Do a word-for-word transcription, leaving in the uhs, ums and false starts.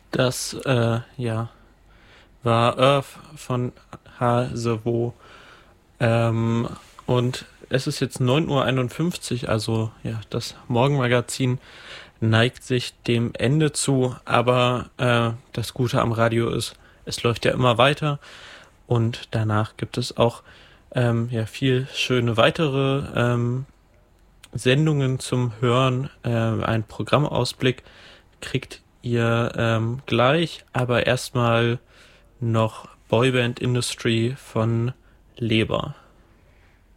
Das, äh, ja, war Earth von Hasewo. Ähm, und es ist jetzt neun Uhr einundfünfzig, also ja, das Morgenmagazin neigt sich dem Ende zu, aber äh, das Gute am Radio ist, es läuft ja immer weiter und danach gibt es auch ähm, ja viel schöne weitere ähm, Sendungen zum Hören. Äh, ein Programmausblick kriegt ihr ähm, gleich, aber erstmal noch Boyband Industry von Leber.